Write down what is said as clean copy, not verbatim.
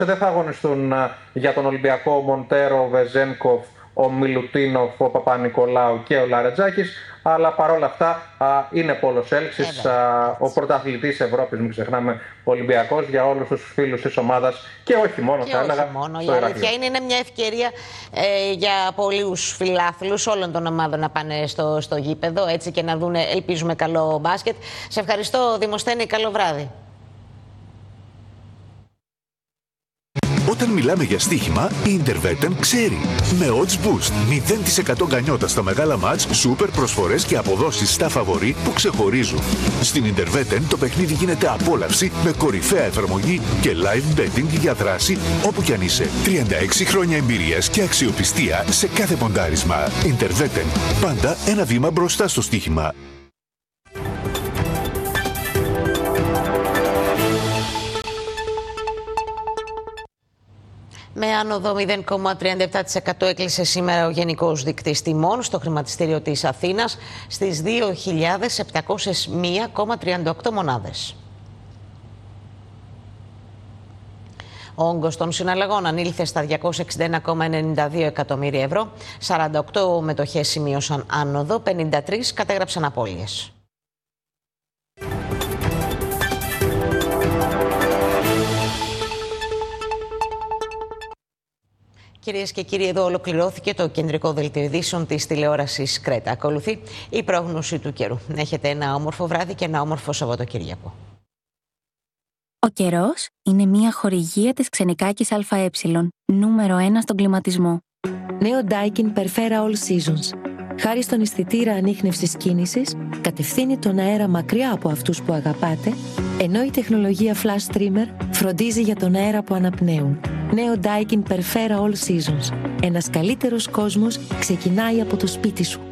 δεν θα αγωνιστούν για τον Ολυμπιακό ο Μοντέρο, ο Βεζένκοφ, ο Μιλουτίνοφ, ο Παπα-Νικολάου και ο Λαρετζάκης, αλλά παρόλα αυτά είναι πόλος έλξης, ο πρωταθλητής Ευρώπης, μην ξεχνάμε, ο Ολυμπιακός, για όλους τους φίλους της ομάδας και όχι μόνο, και θα έλεγα. Η αλήθεια είναι μια ευκαιρία για πολλούς φιλάθλους όλων των ομάδων να πάνε στο γήπεδο, έτσι, και να δουν, ελπίζουμε, καλό μπάσκετ. Σε ευχαριστώ, Δημοσθένη, καλό βράδυ. Όταν μιλάμε για στοίχημα, η Intervetten ξέρει. Με Odds Boost, 0% γκανιότα στα μεγάλα μάτς, σούπερ προσφορές και αποδόσεις στα φαβορί που ξεχωρίζουν. Στην Intervetten το παιχνίδι γίνεται απόλαυση με κορυφαία εφαρμογή και live betting για δράση όπου κι αν είσαι. 36 χρόνια εμπειρίας και αξιοπιστία σε κάθε ποντάρισμα. Intervetten, πάντα ένα βήμα μπροστά στο στοίχημα. Με άνοδο 0,37% έκλεισε σήμερα ο γενικός δείκτης τιμών στο χρηματιστήριο της Αθήνας στις 2.701,38 μονάδες. Ο όγκος των συναλλαγών ανήλθε στα 261,92 εκατομμύρια ευρώ, 48 μετοχές σημείωσαν άνοδο, 53 κατέγραψαν απώλειες. Κυρίες και κύριοι, εδώ ολοκληρώθηκε το κεντρικό δελτίο ειδήσεων της τηλεόρασης Κρέτα. Ακολουθεί η πρόγνωση του καιρού. Έχετε ένα όμορφο βράδυ και ένα όμορφο Σαββατοκύριακο. Ο καιρός είναι μια χορηγία της Ξενικάκης ΑΕ, νούμερο 1 στον κλιματισμό. Νέο Daikin Perfera All Seasons. Χάρη στον αισθητήρα ανίχνευσης κίνησης, κατευθύνει τον αέρα μακριά από αυτούς που αγαπάτε, ενώ η τεχνολογία Flash Streamer φροντίζει για τον αέρα που αναπνέουν. Νέο Daikin Perfera All Seasons. Ένας καλύτερος κόσμος ξεκινάει από το σπίτι σου.